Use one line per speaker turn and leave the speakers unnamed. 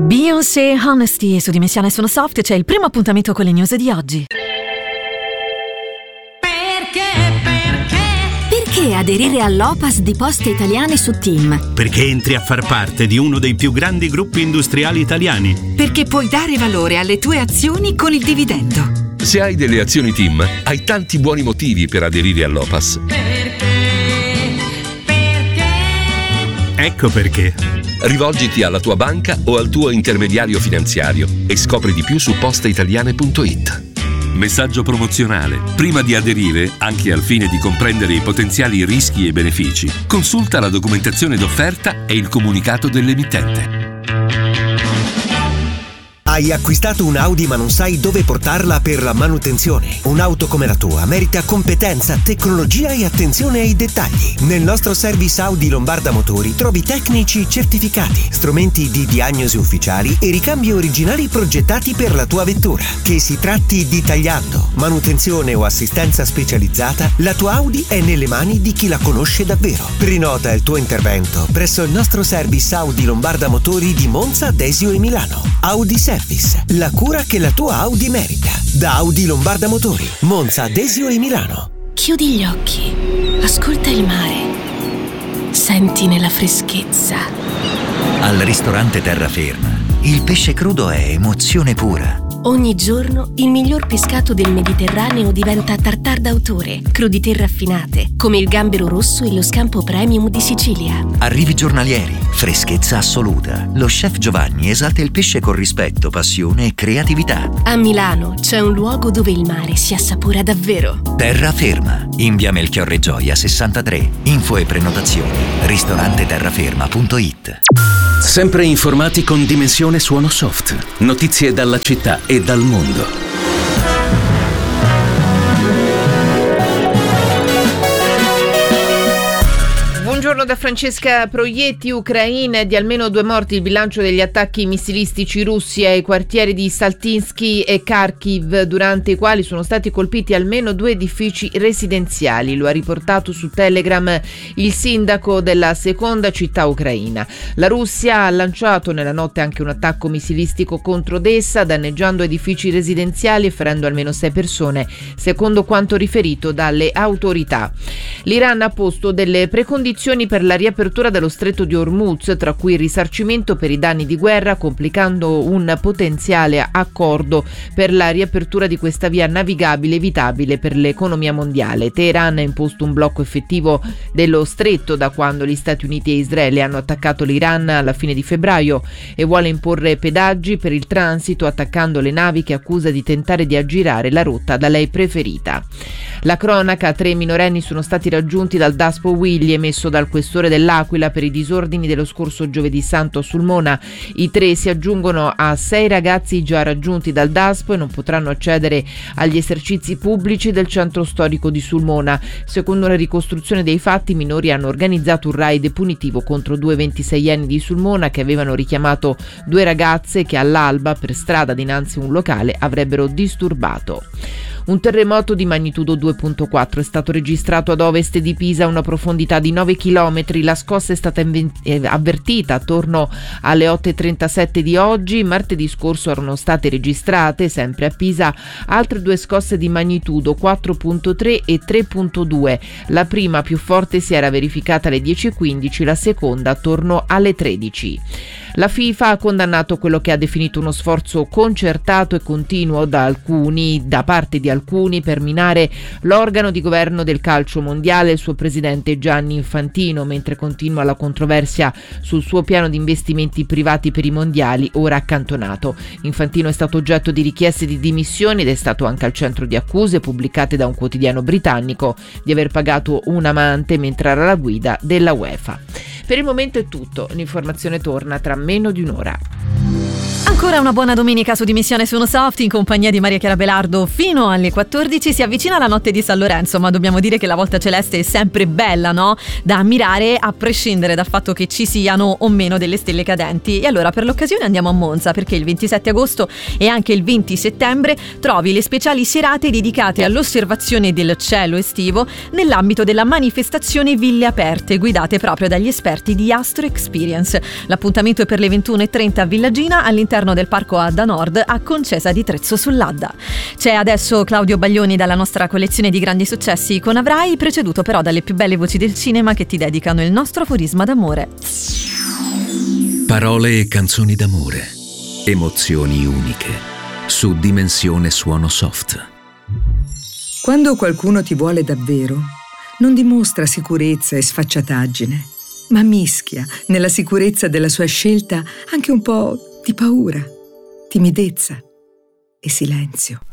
Beyoncé, Honesty, su Dimensione Sono Soft c'è il primo appuntamento con le news di oggi.
Perché aderire all'OPAS di Poste Italiane su TIM?
Perché entri a far parte di uno dei più grandi gruppi industriali italiani.
Perché puoi dare valore alle tue azioni con il dividendo.
Se hai delle azioni TIM, hai tanti buoni motivi per aderire all'OPAS.
Ecco perché.
Rivolgiti alla tua banca o al tuo intermediario finanziario e scopri di più su posteitaliane.it.
Messaggio promozionale. Prima di aderire, anche al fine di comprendere i potenziali rischi e benefici, consulta la documentazione d'offerta e il comunicato dell'emittente.
Hai acquistato un Audi ma non sai dove portarla per la manutenzione? Un'auto come la tua merita competenza, tecnologia e attenzione ai dettagli. Nel nostro service Audi Lombarda Motori trovi tecnici certificati, strumenti di diagnosi ufficiali e ricambi originali progettati per la tua vettura. Che si tratti di tagliando, manutenzione o assistenza specializzata, la tua Audi è nelle mani di chi la conosce davvero. Prenota il tuo intervento presso il nostro service Audi Lombarda Motori di Monza, Desio e Milano. Audi Service, la cura che la tua Audi merita. Da Audi Lombarda Motori, Monza, Desio e Milano.
Chiudi gli occhi, ascolta il mare, senti nella freschezza.
Al ristorante Terraferma, il pesce crudo è emozione pura.
Ogni giorno il miglior pescato del Mediterraneo diventa tartar d'autore, crudité raffinate, come il gambero rosso e lo scampo premium di Sicilia.
Arrivi giornalieri, freschezza assoluta. Lo chef Giovanni esalta il pesce con rispetto, passione e creatività.
A Milano c'è un luogo dove il mare si assapora davvero.
Terraferma, in via Melchiorre Gioia 63. Info e prenotazioni, ristoranteterraferma.it.
Sempre informati con Dimensione Suono Soft. Notizie dalla città e dal mondo.
Buongiorno da Francesca Proietti. Ucraina, di almeno 2 morti il bilancio degli attacchi missilistici russi ai quartieri di Saltinsky e Kharkiv, durante i quali sono stati colpiti almeno 2 edifici residenziali. Lo ha riportato su Telegram il sindaco della seconda città ucraina. La Russia ha lanciato nella notte anche un attacco missilistico contro Odessa, danneggiando edifici residenziali e ferendo almeno 6 persone, secondo quanto riferito dalle autorità. L'Iran ha posto delle precondizioni per la riapertura dello stretto di Hormuz, tra cui il risarcimento per i danni di guerra, complicando un potenziale accordo per la riapertura di questa via navigabile evitabile per l'economia mondiale. Teheran ha imposto un blocco effettivo dello stretto da quando gli Stati Uniti e Israele hanno attaccato l'Iran alla fine di febbraio e vuole imporre pedaggi per il transito, attaccando le navi che accusa di tentare di aggirare la rotta da lei preferita. La cronaca: 3 minorenni sono stati raggiunti dal Daspo Willy emesso dal questore dell'Aquila per i disordini dello scorso giovedì santo a Sulmona. I 3 si aggiungono a 6 ragazzi già raggiunti dal Daspo e non potranno accedere agli esercizi pubblici del centro storico di Sulmona. Secondo una ricostruzione dei fatti, i minori hanno organizzato un raid punitivo contro 2 26enni di Sulmona che avevano richiamato 2 ragazze che all'alba per strada dinanzi a un locale avrebbero disturbato. Un terremoto di magnitudo 2.4 è stato registrato ad ovest di Pisa a una profondità di 9 chilometri. La scossa è stata avvertita attorno alle 8:37 di oggi. Martedì scorso erano state registrate, sempre a Pisa, altre 2 scosse di magnitudo 4.3 e 3.2. La prima, più forte, si era verificata alle 10:15, la seconda attorno alle 13. La FIFA ha condannato quello che ha definito uno sforzo concertato e continuo da parte di alcuni per minare l'organo di governo del calcio mondiale, il suo presidente Gianni Infantino, mentre continua la controversia sul suo piano di investimenti privati per i mondiali, ora accantonato. Infantino è stato oggetto di richieste di dimissioni ed è stato anche al centro di accuse pubblicate da un quotidiano britannico di aver pagato un amante mentre era alla guida della UEFA. Per il momento è tutto, l'informazione torna tra meno di un'ora.
Ancora una buona domenica su Dimensione Suono Soft in compagnia di Maria Chiara Belardo fino alle 14. Si avvicina la notte di San Lorenzo, ma dobbiamo dire che la volta celeste è sempre bella, no? Da ammirare a prescindere dal fatto che ci siano o meno delle stelle cadenti. E allora per l'occasione andiamo a Monza, perché il 27 agosto e anche il 20 settembre trovi le speciali serate dedicate all'osservazione del cielo estivo nell'ambito della manifestazione Ville Aperte, guidate proprio dagli esperti di Astro Experience. L'appuntamento è per le 21:30 a Villagina, all'interno del parco Adda Nord a Concesa di Trezzo sull'Adda. C'è adesso Claudio Baglioni dalla nostra collezione di grandi successi con Avrai, preceduto però dalle più belle voci del cinema che ti dedicano il nostro aforisma d'amore.
Parole e canzoni d'amore, emozioni uniche, su Dimensione Suono Soft.
Quando qualcuno ti vuole davvero, non dimostra sicurezza e sfacciataggine, ma mischia nella sicurezza della sua scelta anche un po' di paura, timidezza e silenzio.